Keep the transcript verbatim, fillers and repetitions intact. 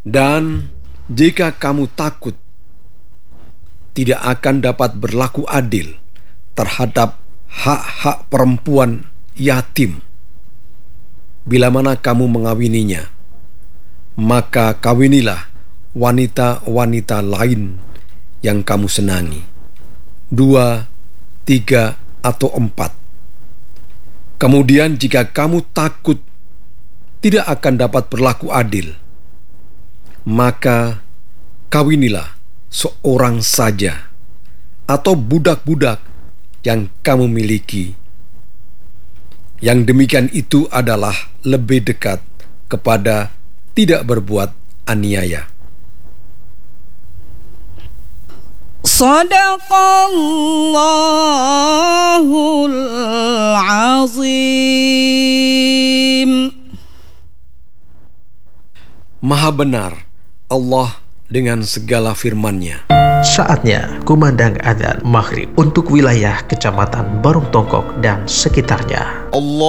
Dan jika kamu takut tidak akan dapat berlaku adil terhadap hak-hak perempuan yatim, bila mana kamu mengawininya, maka kawinilah wanita-wanita lain yang kamu senangi, dua, tiga, atau empat. Kemudian jika kamu takut tidak akan dapat berlaku adil, maka kawinilah seorang saja atau budak-budak yang kamu miliki. Yang demikian itu adalah lebih dekat kepada tidak berbuat aniaya. Shadaqallahul azim. Maha benar Allah dengan segala firman-Nya. Saatnya kumandang adzan maghrib untuk wilayah Kecamatan Barung Tongkok dan sekitarnya. Allah